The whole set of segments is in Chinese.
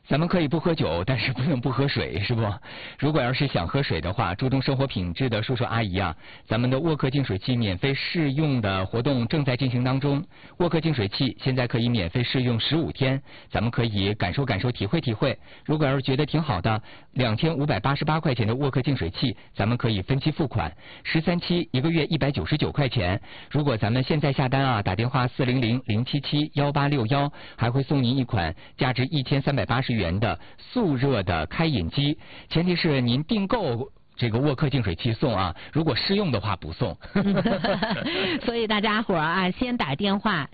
咱们可以不喝酒，但是不能不喝水，是不？如果要是想喝水的话，注重生活品质的叔叔阿姨啊，咱们的沃克净水器免费试用的活动正在进行当中。沃克净水器现在可以免费试用15天，咱们可以感受感受、体会体会。如果要是觉得挺好的，2588块钱的沃克净水器，咱们可以分期付款，13期1个月199块钱。如果咱们现在下单啊，打电话400-077-1861，还会送您一款价值1380元的速热的开饮机，前提是您订购这个沃克净水器送啊，如果试用的话不送。 所以大家伙啊，先打电话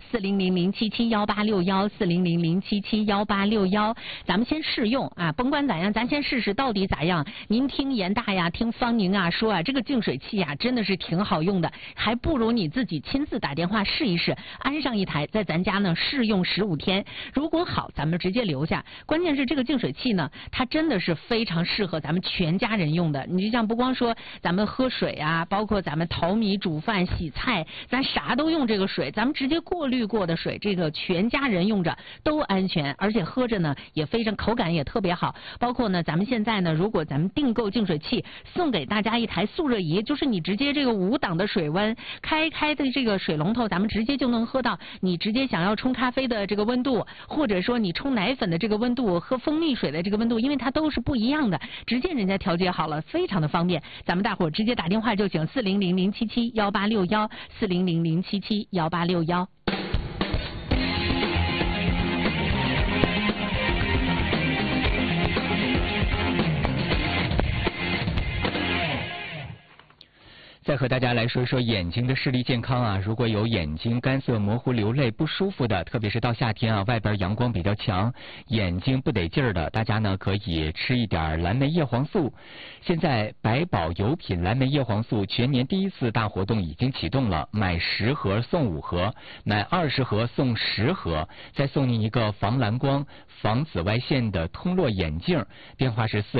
400-077-1861，400-077-1861，咱们先试用啊，甭管咋样，咱先试试到底咋样。您听严大呀，听方宁啊说啊，这个净水器啊真的是挺好用的，还不如你自己亲自打电话试一试，安上一台，在咱家呢试用15天，如果好，咱们直接留下。关键是这个净水器呢，它真的是非常适合咱们全家人用的。你像不光说咱们喝水啊，包括咱们淘米、煮饭、洗菜，咱啥都用这个水，咱们直接过滤过的水，这个全家人用着都安全，而且喝着呢也非常口感也特别好。包括呢，咱们现在呢，如果咱们订购净水器，送给大家一台速热仪，就是你直接这个5档的水温，开的这个水龙头，咱们直接就能喝到你直接想要冲咖啡的这个温度，或者说你冲奶粉的这个温度，喝蜂蜜水的这个温度，因为它都是不一样的，直接人家调节好了，非常的方便，咱们大伙直接打电话就行，400-077-1861，400-077-1861。 再和大家来说说眼睛的视力健康啊，如果有眼睛干涩、模糊、流泪不舒服的，特别是到夏天啊，外边阳光比较强，眼睛不得劲儿的，大家呢可以吃一点蓝莓叶黄素。现在百宝油品蓝莓叶黄素全年第1次大活动已经启动了，买10盒送5盒，买20盒送10盒，再送您一个防蓝光、防紫外线的通络眼镜。电话是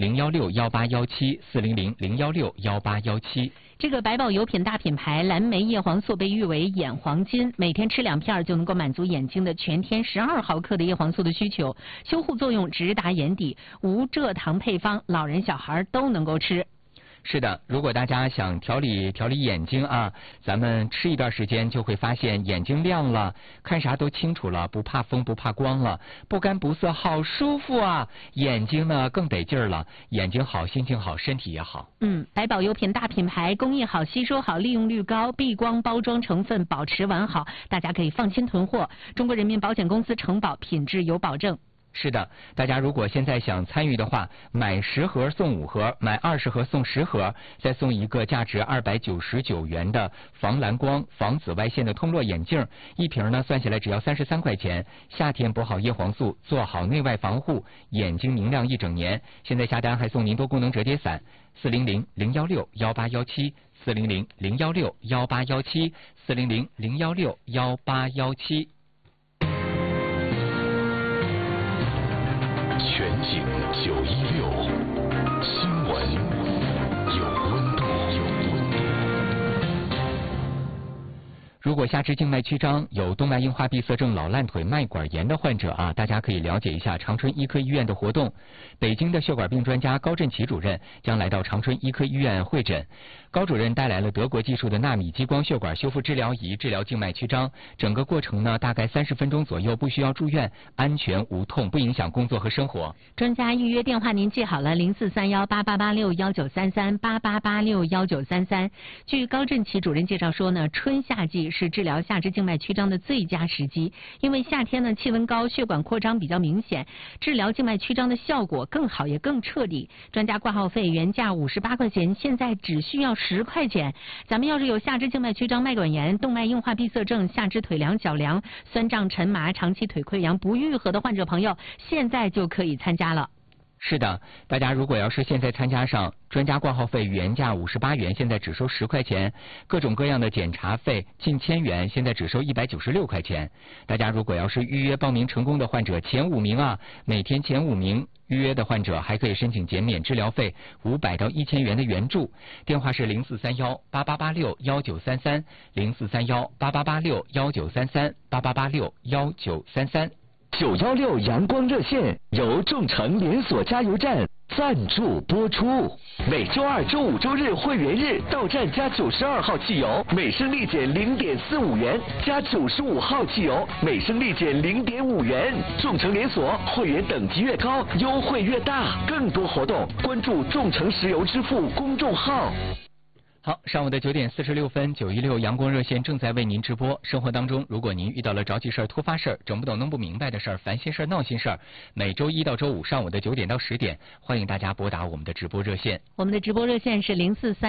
400-016-1817，400-016-1817。 这个百宝油品大品牌蓝莓叶黄素被誉为眼黄金，每天吃2片就能够满足眼睛的全天12毫克的叶黄素的需求，修护作用直达眼底，无蔗糖配方，老人小孩都能够吃。 是的，如果大家想调理眼睛啊，咱们吃一段时间就会发现眼睛亮了，看啥都清楚了，不怕风不怕光了，不干不涩，好舒服啊！眼睛呢更得劲儿了，眼睛好，心情好，身体也好。 百宝油品大品牌，工艺好，吸收好，利用率高，避光包装成分保持完好，大家可以放心囤货。中国人民保险公司承保，品质有保证。 是的，大家如果现在想参与的话，买10盒送5盒，买20盒送10盒，再送一个价值299元的防蓝光、防紫外线的通络眼镜，一瓶呢算下来只要33块钱。夏天补好叶黄素，做好内外防护，眼睛明亮一整年。现在下单还送您多功能折叠伞，400-016-1817，400-016-1817，400-016-1817。 全景916，新闻有温度。 如果下肢静脉曲张、有动脉硬化闭塞症、老烂腿、脉管炎的患者啊，大家可以了解一下长春医科医院的活动。北京的血管病专家高振奇主任将来到长春医科医院会诊。高主任带来了德国技术的纳米激光血管修复治疗仪，治疗静脉曲张。整个过程呢，大概30分钟左右，不需要住院，安全无痛，不影响工作和生活。 专家预约电话您记好了，043188861933，88861933。据高振奇主任介绍说呢，春夏季是治疗下肢静脉曲张的最佳时机，因为夏天呢气温高，血管扩张比较明显，治疗静脉曲张的效果更好也更彻底。专家挂号费原价58块钱，现在只需要10块钱。咱们要是有下肢静脉曲张、脉管炎、动脉硬化闭塞症、下肢腿凉、脚凉、酸胀沉麻、长期腿溃疡不愈合的患者朋友，现在就可以参加了。 是的，大家如果要是现在参加上，专家挂号费原价58元，现在只收10块钱，各种各样的检查费近1000元，现在只收196块钱。大家如果要是预约报名成功的患者前5名啊，每天前5名预约的患者还可以申请减免治疗费500到1000元的援助。电话是043188861933，043188861933，88861933。 916阳光热线由众诚连锁加油站赞助播出。每周二、周五、周日会员日到站加92号汽油，每升立减0.45元；加95号汽油，每升立减0.5元。众诚连锁会员等级越高，优惠越大。更多活动，关注众诚石油支付公众号。 好，上午的9点46分，916阳光热线正在为您直播。生活当中，如果您遇到了着急事儿、突发事儿、整不懂、弄不明白的事儿、烦心事儿、闹心事儿，每周一到周五上午的9点到10点，欢迎大家拨打我们的直播热线。 我们的直播热线是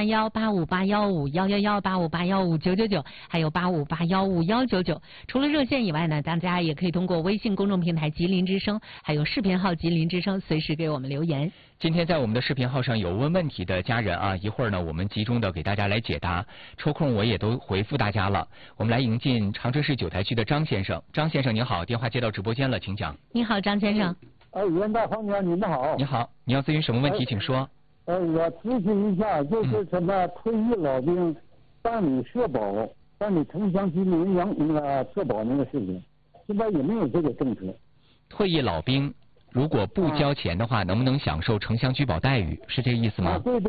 04318581511185815999，还有85815199。除了热线以外呢，大家也可以通过微信公众平台吉林之声，还有视频号吉林之声，随时给我们留言。 今天在我们的视频号上有问问题的家人啊，一会儿呢我们集中的给大家来解答，抽空我也都回复大家了。我们来迎进长春市九台区的张先生。张先生您好，电话接到直播间了，请讲。 你好，张先生。 袁大方娘，你们好。 你好，你要咨询什么问题，请说。 我咨询一下，就是什么退役老兵办理社保、办理城乡居民那个社保那个事情，现在有没有这个政策？ 退役老兵如果不交钱的话，能不能享受城乡居保待遇？是这个意思吗？ 对。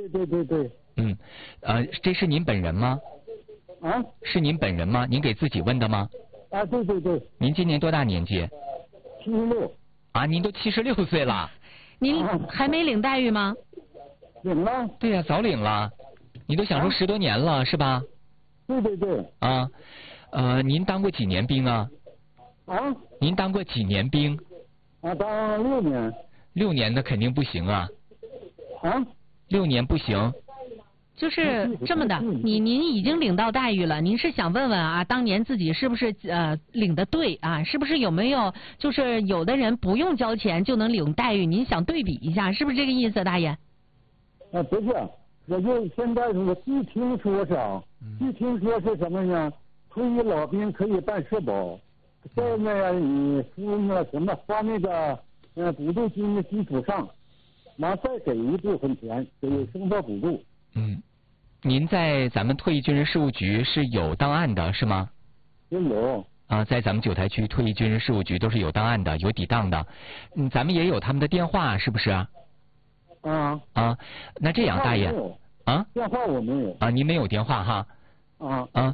这是您本人吗？ 啊？ 是您本人吗？您给自己问的吗？ 对。 您今年多大年纪 ？76。 啊，您都76岁了。 您还没领待遇吗？ 领了。 对呀，早领了。你都享受10多年了，是吧？ 对。 啊，您当过几年兵啊？ 啊？ 您当过几年兵？ 当6年。 6年的肯定不行啊。 啊 ？6年不行。 就是这么的，您已经领到待遇了，您是想问问啊，当年自己是不是领的对啊？是不是有没有就是有的人不用交钱就能领待遇？您想对比一下，是不是这个意思，大爷？ 不是，我就现在我据听说是什么呢？退役老兵可以办社保，在那你付那什么花那个补助金的基础上，完再给一部分钱给生活补助。 您在咱们退役军人事务局是有档案的是吗？ 有。 啊，在咱们九台区退役军人事务局都是有档案的，有抵档的。咱们也有他们的电话，是不是啊？那这样，大爷。 电话我没有。 您没有电话哈？